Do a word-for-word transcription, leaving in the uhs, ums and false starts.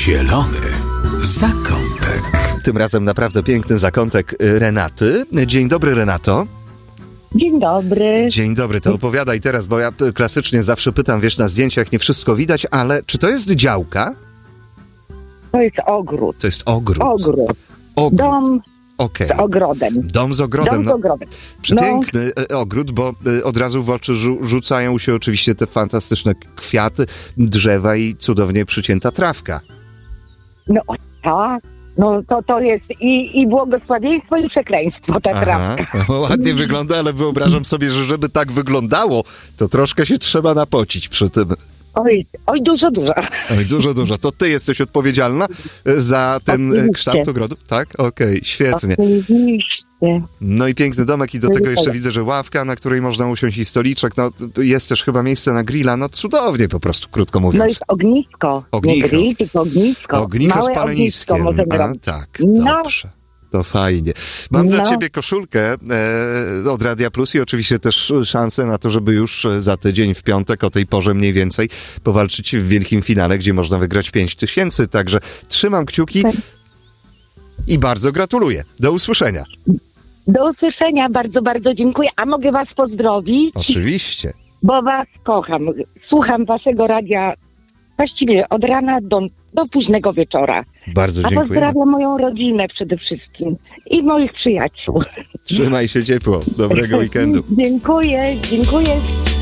Zielony zakątek. Tym razem naprawdę piękny zakątek Renaty. Dzień dobry, Renato. Dzień dobry. Dzień dobry, to opowiadaj teraz, bo ja klasycznie zawsze pytam, wiesz, na zdjęciach nie wszystko widać, ale czy to jest działka? To jest ogród. To jest ogród. Ogród. Ogród. Dom okay. z ogrodem. Dom z ogrodem. Dom z ogrodem. No, przepiękny no. ogród, bo od razu w oczy rzu- rzucają się oczywiście te fantastyczne kwiaty, drzewa i cudownie przycięta trawka. No tak. No to, to jest i, i błogosławieństwo, i przekleństwo ta trawka. Aha, ładnie wygląda, ale wyobrażam sobie, że żeby tak wyglądało, to troszkę się trzeba napocić przy tym. Oj, oj, dużo, dużo. Oj, dużo, dużo. To ty jesteś odpowiedzialna za ten Oczywiście. kształt ogrodu? Tak? Okej, okay, świetnie. Oczywiście. No i piękny domek i do tego jeszcze widzę, że ławka, na której można usiąść i stoliczek. No jest też chyba miejsce na grilla. No cudownie po prostu, krótko mówiąc. No jest ognisko. Ognicho. Nie grill, tylko ognisko. Ognicho Małe z palenistkiem. ognisko możemy A, robić. tak, No. dobrze. To fajnie. Mam No. dla ciebie koszulkę e, od Radia Plus i oczywiście też szansę na to, żeby już za tydzień w piątek o tej porze mniej więcej powalczyć w wielkim finale, gdzie można wygrać pięć tysięcy. Także trzymam kciuki i bardzo gratuluję. Do usłyszenia. Do usłyszenia. Bardzo, bardzo dziękuję. A mogę was pozdrowić? Oczywiście. Bo was kocham. Słucham waszego radia właściwie od rana do, do późnego wieczora. Bardzo A dziękuję. pozdrawiam moją rodzinę przede wszystkim i moich przyjaciół. Trzymaj się ciepło. Dobrego weekendu. Dziękuję, dziękuję.